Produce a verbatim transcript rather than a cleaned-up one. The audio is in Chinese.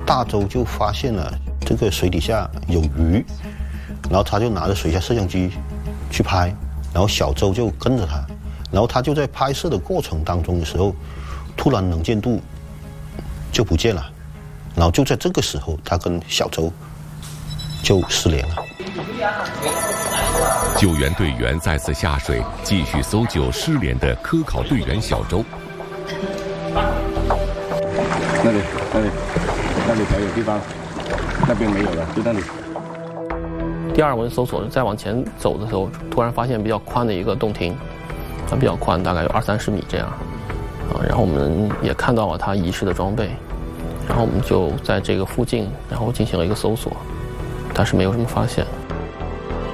大周就发现了这个水底下有鱼，然后他就拿着水下摄像机去拍，然后小周就跟着他，然后他就在拍摄的过程当中的时候，突然能见度就不见了，然后就在这个时候，他跟小周就失联了。 救援队员再次下水，继续搜救失联的科考队员小周。 那里，那里，那里还有地方，那边没有了，就那里。 第二轮搜索再往前走的时候，突然发现比较宽的一个洞庭，它比较宽，大概有二三十米这样，啊，然后我们也看到了它遗失的装备，然后我们就在这个附近，然后进行了一个搜索，但是没有什么发现。